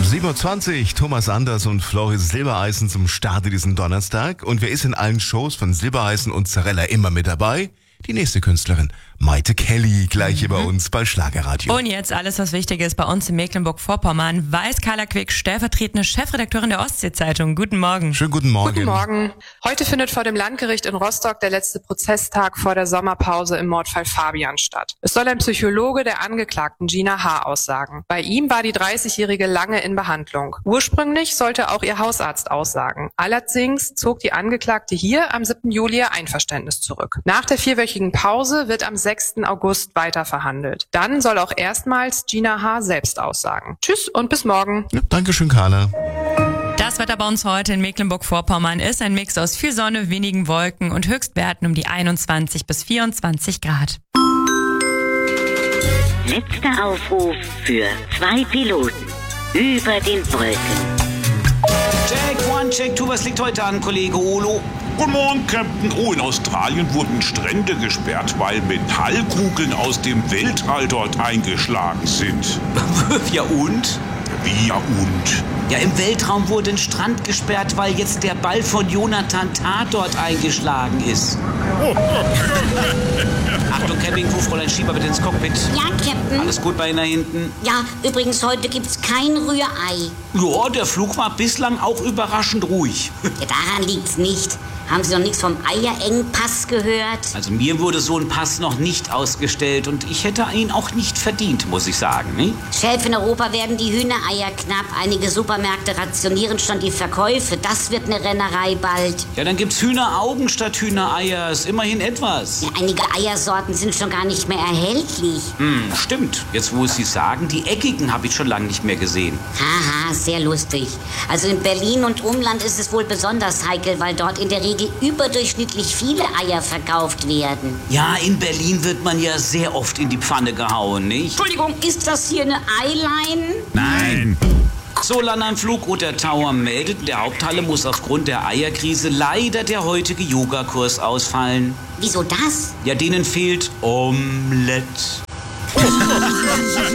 7.20 Uhr, Thomas Anders und Floris Silbereisen zum Start diesen Donnerstag. Und wer ist in allen Shows von Silbereisen und Zarella immer mit dabei? Die nächste Künstlerin, Maite Kelly, gleich hier bei uns bei Schlagerradio. Und jetzt alles, was wichtig ist bei uns in Mecklenburg-Vorpommern, weiß Carla Quick, stellvertretende Chefredakteurin der Ostsee-Zeitung. Guten Morgen. Schönen guten Morgen. Guten Morgen. Heute findet vor dem Landgericht in Rostock der letzte Prozesstag vor der Sommerpause im Mordfall Fabian statt. Es soll ein Psychologe der Angeklagten Gina H. aussagen. Bei ihm war die 30-Jährige lange in Behandlung. Ursprünglich sollte auch ihr Hausarzt aussagen. Allerdings zog die Angeklagte hier am 7. Juli ihr Einverständnis zurück. Nach der 4-wöchigen Pause wird am 6. August weiter verhandelt. Dann soll auch erstmals Gina H. selbst aussagen. Tschüss und bis morgen. Ja, Dankeschön, Carla. Das Wetter bei uns heute in Mecklenburg-Vorpommern ist ein Mix aus viel Sonne, wenigen Wolken und Höchstwerten um die 21 bis 24 Grad. Letzter Aufruf für 2 Piloten über den Wolken. Check, 1, check, 2, was liegt heute an, Kollege Olo? Guten Morgen, Captain. Oh, in Australien wurden Strände gesperrt, weil Metallkugeln aus dem Weltall dort eingeschlagen sind. Ja und? Wie ja und? Ja, im Weltraum wurde ein Strand gesperrt, weil jetzt der Ball von Jonathan Tatort eingeschlagen ist. Achtung, Campingkuh, Fräulein Schieber bitte ins Cockpit. Ja, Captain. Alles gut bei Ihnen da hinten? Ja, übrigens, heute gibt's kein Rührei. Ja, der Flug war bislang auch überraschend ruhig. Ja, daran liegt's nicht. Haben Sie noch nichts vom Eierengpass gehört? Also mir wurde so ein Pass noch nicht ausgestellt und ich hätte ihn auch nicht verdient, muss ich sagen. Ne? Chef, in Europa werden die Hühnereier knapp. Einige Supermärkte rationieren schon die Verkäufe. Das wird eine Rennerei bald. Ja, dann gibt's Hühneraugen statt Hühnereier. Ist immerhin etwas. Ja, einige Eiersorten sind schon gar nicht mehr erhältlich. Stimmt. Jetzt, wo Sie sagen, die eckigen habe ich schon lange nicht mehr gesehen. Haha, sehr lustig. Also in Berlin und Umland ist es wohl besonders heikel, weil dort in der Regel überdurchschnittlich viele Eier verkauft werden. Ja, in Berlin wird man ja sehr oft in die Pfanne gehauen, nicht? Entschuldigung, ist das hier eine Eyeline? Nein. So, Landheim-Flug oder Tower meldet, der Haupthalle muss aufgrund der Eierkrise leider der heutige Yogakurs ausfallen. Wieso das? Ja, denen fehlt Omelette.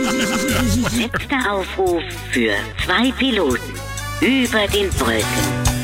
Letzter Aufruf für 2 Piloten über den Wolken.